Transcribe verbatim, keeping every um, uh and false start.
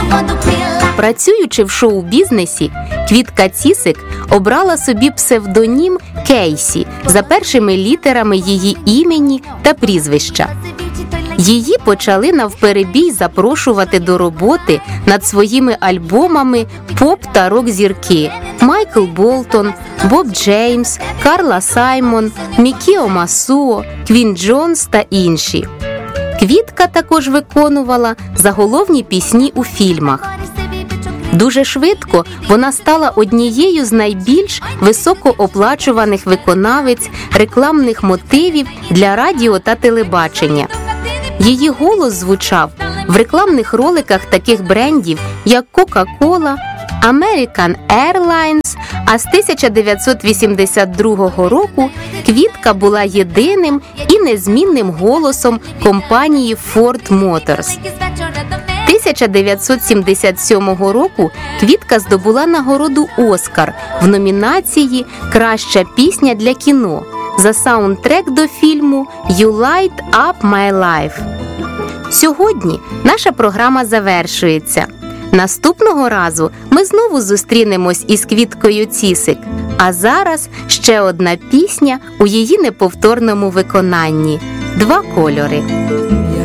Працюючи в шоу-бізнесі, Квітка Цісик обрала собі псевдонім Кейсі за першими літерами її імені та прізвища. Її почали навперебій запрошувати до роботи над своїми альбомами поп та рок-зірки Майкл Болтон, Боб Джеймс, Карла Саймон, Мікіо Масуо, Квін Джонс та інші. Квітка також виконувала заголовні пісні у фільмах. Дуже швидко вона стала однією з найбільш високооплачуваних виконавиць рекламних мотивів для радіо та телебачення. Її голос звучав в рекламних роликах таких брендів, як Coca-Cola, American Airlines, а з тисяча дев'ятсот вісімдесят другого року Квітка була єдиним і незмінним голосом компанії Ford Motors. тисяча дев'ятсот сімдесят сьомого року Квітка здобула нагороду «Оскар» в номінації «Краща пісня для кіно» за саундтрек до фільму «You Light Up My Life». Сьогодні наша програма завершується. Наступного разу ми знову зустрінемось із Квіткою Цісик. А зараз ще одна пісня у її неповторному виконанні «Два кольори».